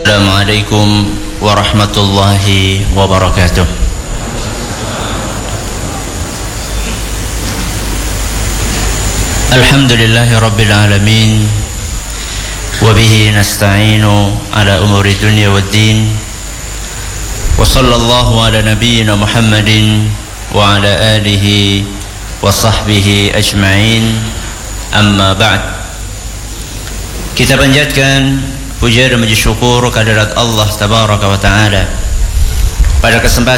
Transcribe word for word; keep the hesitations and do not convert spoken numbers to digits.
Assalamualaikum warahmatullahi wabarakatuh. Alhamdulillahi rabbil alamin, wabihi nasta'inu ala umuri dunya waddin, wa sallallahu ala nabiyyina Muhammadin wa ala alihi wa sahbihi ajma'in. Amma ba'd. Kita panjatkan puja dan puji syukur kehadirat Allah tabaraka wa ta'ala pada kesempatan